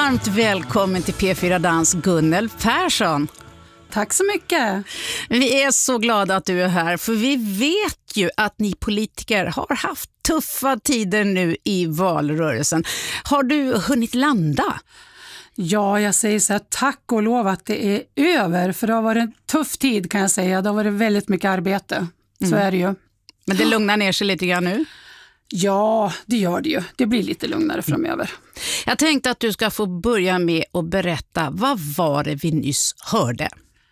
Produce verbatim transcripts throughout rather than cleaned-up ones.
Varmt välkommen till P fyra Dans, Gunnel Persson. Tack så mycket. Vi är så glada att du är här, för vi vet ju att ni politiker har haft tuffa tider nu i valrörelsen. Har du hunnit landa? Ja, jag säger så här, tack och lov att det är över, för det har varit en tuff tid kan jag säga. Det har varit väldigt mycket arbete, så mm. är det ju. Men det lugnar ner sig lite grann nu? Ja, det gör det ju. Det blir lite lugnare framöver. Jag tänkte att du ska få börja med att berätta, vad var det vi nyss hörde?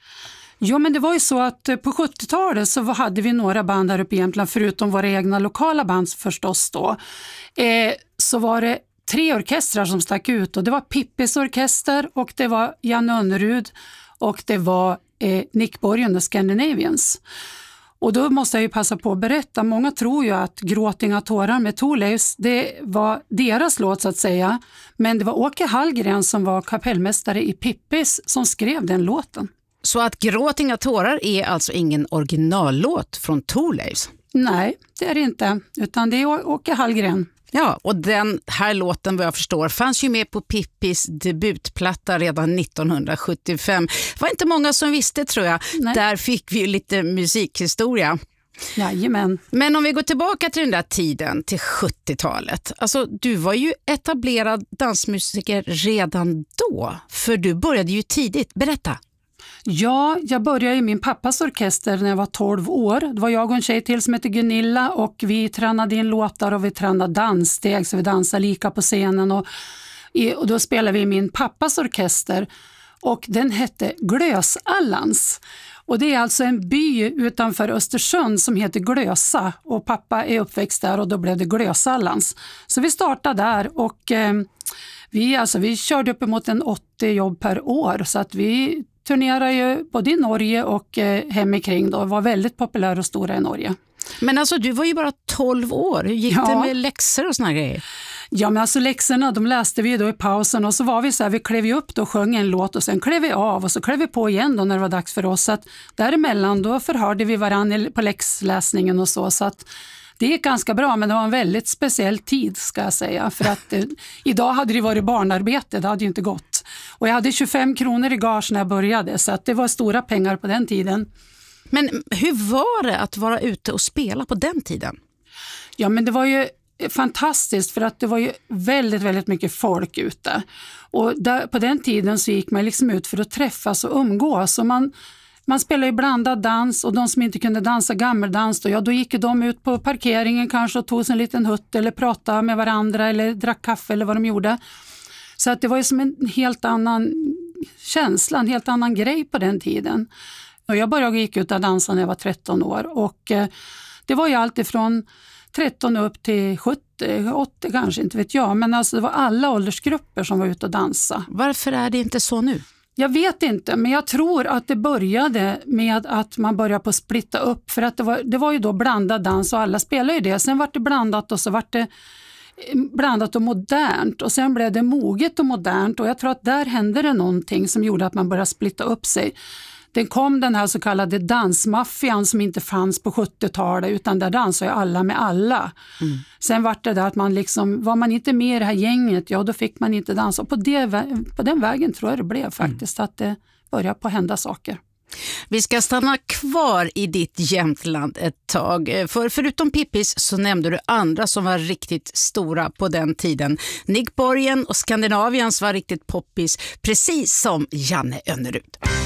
Ja, men det var ju så att på sjuttiotalet så hade vi några band här uppe i Jämtland, förutom våra egna lokala band förstås då. Eh, så var det tre orkestrar som stack ut, och det var Pippis orkester, och det var Jan Önnerud, och det var eh, Nick Borgen och Scandinavians. Och då måste jag ju passa på att berätta, många tror ju att Gråtinga tårar med Thorleifs, det var deras låt så att säga, men det var Åke Hallgren som var kapellmästare i Pippis som skrev den låten. Så att Gråtinga tårar är alltså ingen originallåt från Thorleifs? Nej, det är det inte, utan det är Åke Hallgren. Ja, och den här låten, vad jag förstår, fanns ju med på Pippis debutplatta redan nittonhundrasjuttiofem. Det var inte många som visste, tror jag. Nej. Där fick vi ju lite musikhistoria. Jajamän. Men om vi går tillbaka till den där tiden, till sjuttiotalet. Alltså, du var ju etablerad dansmusiker redan då, för du började ju tidigt. Berätta. Ja, jag började i min pappas orkester när jag var tolv år. Det var jag och en tjej till som hette Gunilla, och vi tränade in låtar och vi tränade danssteg, så vi dansade lika på scenen. Och, och då spelade vi i min pappas orkester, och den hette Glösallans. Och det är alltså en by utanför Östersund som heter Glösa, och pappa är uppväxt där, och då blev det Glösallans. Så vi startade där, och eh, vi, alltså, vi körde upp emot en åttio jobb per år, så att vi turnerar ju både i Norge och eh, hemikring då, var väldigt populära och stora i Norge. Men alltså, du var ju bara tolv år. Hur gick ja. det med läxor och såna grejer? Ja, men alltså läxorna, de läste vi då i pausen, och så var vi så här, vi klev ju upp då och sjöng en låt, och sen klev vi av och så klev vi på igen då när det var dags för oss. Så att däremellan då förhörde vi varandra på läxläsningen och så, så att det gick ganska bra, men det var en väldigt speciell tid ska jag säga, för att eh, idag hade det varit barnarbete, det hade ju inte gått. Och jag hade tjugofem kronor i gage när jag började, så att det var stora pengar på den tiden. Men hur var det att vara ute och spela på den tiden? Ja, men det var ju fantastiskt, för att det var ju väldigt, väldigt mycket folk ute. Och där, på den tiden så gick man liksom ut för att träffas och umgås, och man Man spelar ju blandad dans, och de som inte kunde dansa gammeldans då, ja, då gick de ut på parkeringen kanske och tog sig en liten hutt eller pratade med varandra eller drack kaffe eller vad de gjorde. Så att det var ju som en helt annan känsla, en helt annan grej på den tiden. Och jag började gick ut och dansa när jag var tretton år, och eh, det var ju allt ifrån tretton upp till sjuttio, åttio kanske, inte vet jag. Men alltså det var alla åldersgrupper som var ute och dansa. Varför är det inte så nu? Jag vet inte, men jag tror att det började med att man började på att splitta upp, för att det var, det var ju då blandad dans och alla spelade ju det. Sen var det blandat, och så var det blandat och modernt, och sen blev det moget och modernt, och jag tror att där hände det någonting som gjorde att man började splitta upp sig. Den kom den här så kallade dansmaffian som inte fanns på sjuttiotalet, utan där dansade ju alla med alla. Mm. Sen var det där att man liksom, var man inte med i det här gänget, ja då fick man inte dansa. Och på, det, på den vägen tror jag det blev faktiskt, mm. att det började på hända saker. Vi ska stanna kvar i ditt Jämtland ett tag. För förutom Pippis så nämnde du andra som var riktigt stora på den tiden. Nick Borgen och Scandinavians var riktigt poppis, precis som Janne Önnerud.